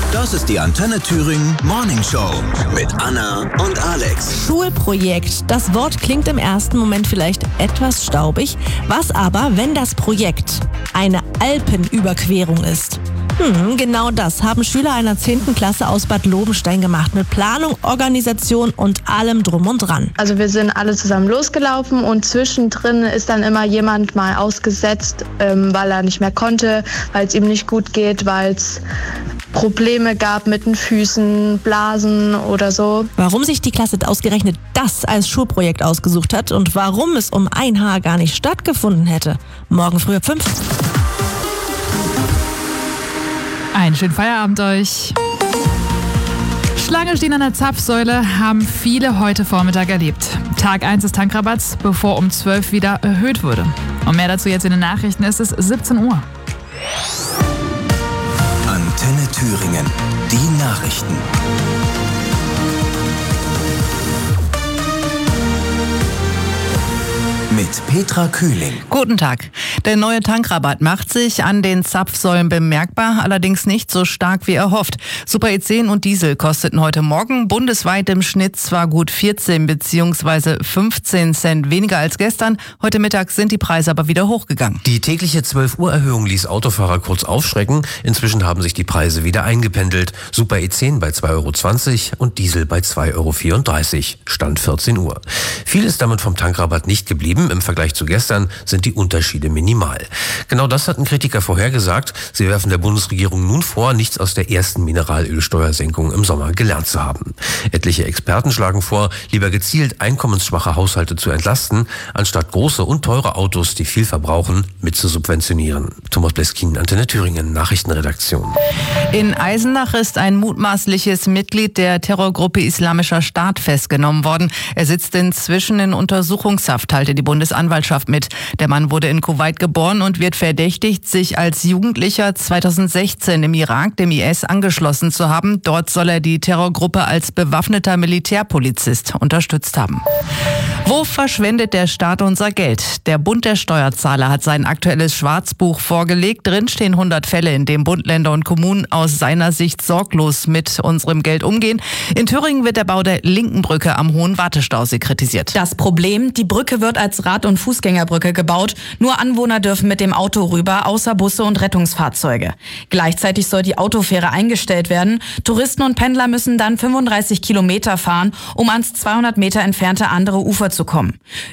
Das ist die Antenne Thüringen Morning Show mit Anna und Alex. Schulprojekt. Das Wort klingt im ersten Moment vielleicht etwas staubig. Was aber, wenn das Projekt eine Alpenüberquerung ist? Genau das haben Schüler einer 10. Klasse aus Bad Lobenstein gemacht. Mit Planung, Organisation und allem drum und dran. Also wir sind alle zusammen losgelaufen und zwischendrin ist dann immer jemand mal ausgesetzt, weil er nicht mehr konnte, weil es ihm nicht gut geht, weil es Probleme gab mit den Füßen, Blasen oder so. Warum sich die Klasse ausgerechnet das als Schulprojekt ausgesucht hat und warum es um ein Haar gar nicht stattgefunden hätte. Morgen früh ab 5. Einen schönen Feierabend euch. Schlange stehen an der Zapfsäule haben viele heute Vormittag erlebt. Tag 1 des Tankrabatts, bevor um 12 wieder erhöht wurde. Und mehr dazu jetzt in den Nachrichten, ist es 17 Uhr. Antenne Thüringen, die Nachrichten. Mit Petra Kühling. Guten Tag. Der neue Tankrabatt macht sich an den Zapfsäulen bemerkbar, allerdings nicht so stark wie erhofft. Super E10 und Diesel kosteten heute Morgen bundesweit im Schnitt zwar gut 14 bzw. 15 Cent weniger als gestern. Heute Mittag sind die Preise aber wieder hochgegangen. Die tägliche 12-Uhr-Erhöhung ließ Autofahrer kurz aufschrecken. Inzwischen haben sich die Preise wieder eingependelt. Super E10 bei 2,20 € und Diesel bei 2,34 €. Stand 14 Uhr. Viel ist damit vom Tankrabatt nicht geblieben. Im Vergleich zu gestern sind die Unterschiede minimal. Genau das hatten Kritiker vorhergesagt. Sie werfen der Bundesregierung nun vor, nichts aus der ersten Mineralölsteuersenkung im Sommer gelernt zu haben. Etliche Experten schlagen vor, lieber gezielt einkommensschwache Haushalte zu entlasten, anstatt große und teure Autos, die viel verbrauchen, mit zu subventionieren. Thomas Bleskin, Antenne Thüringen, Nachrichtenredaktion. In Eisenach ist ein mutmaßliches Mitglied der Terrorgruppe Islamischer Staat festgenommen worden. Er sitzt inzwischen in Untersuchungshaft, teilte die Bundesanwaltschaft mit. Der Mann wurde in Kuwait geboren und wird verdächtigt, sich als Jugendlicher 2016 im Irak dem IS angeschlossen zu haben. Dort soll er die Terrorgruppe als bewaffneter Militärpolizist unterstützt haben. Wo verschwendet der Staat unser Geld? Der Bund der Steuerzahler hat sein aktuelles Schwarzbuch vorgelegt. Drin stehen 100 Fälle, in denen Bund, Länder und Kommunen aus seiner Sicht sorglos mit unserem Geld umgehen. In Thüringen wird der Bau der linken Brücke am Hohen Wartestausee kritisiert. Das Problem, die Brücke wird als Rad- und Fußgängerbrücke gebaut. Nur Anwohner dürfen mit dem Auto rüber, außer Busse und Rettungsfahrzeuge. Gleichzeitig soll die Autofähre eingestellt werden. Touristen und Pendler müssen dann 35 Kilometer fahren, um ans 200 Meter entfernte andere Ufer zu kommen.